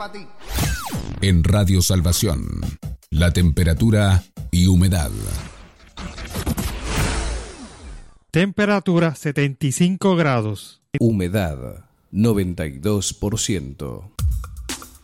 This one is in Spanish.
para ti. En Radio Salvación, la temperatura y humedad. Temperatura 75 grados. Humedad 92%.